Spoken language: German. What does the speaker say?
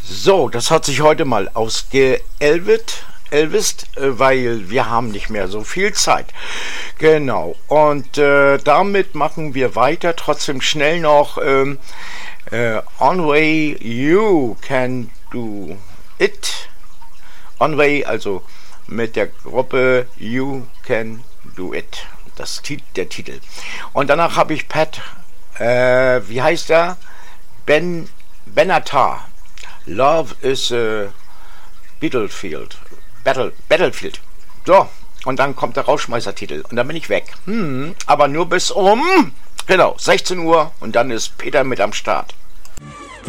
So, das hat sich heute mal Elvist, weil wir haben nicht mehr so viel Zeit. Genau, und damit machen wir weiter. Trotzdem schnell noch On Way You Can Do It. On Way, also mit der Gruppe You Can Do It. Das ist der Titel. Und danach habe ich Pat, wie heißt er? Benatar. Love is a Battlefield. Battlefield. So, und dann kommt der Rausschmeißertitel. Und dann bin ich weg. Aber nur bis um, genau, 16 Uhr. Und dann ist Peter mit am Start.